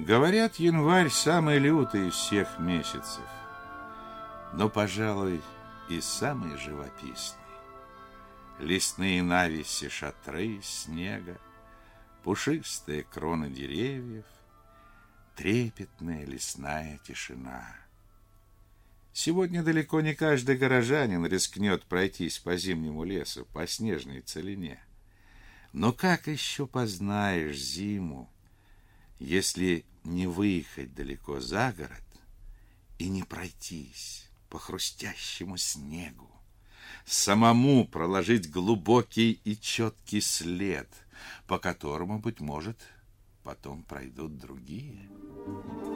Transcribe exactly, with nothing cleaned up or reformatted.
Говорят, январь самый лютый из всех месяцев, но, пожалуй, и самый живописный. Лесные навеси, шатры из снега, пушистые кроны деревьев, трепетная лесная тишина. Сегодня далеко не каждый горожанин рискнет пройтись по зимнему лесу, по снежной целине. Но как еще познаешь зиму, если не выехать далеко за город и не пройтись по хрустящему снегу, самому проложить глубокий и четкий след, по которому, быть может, потом пройдут другие?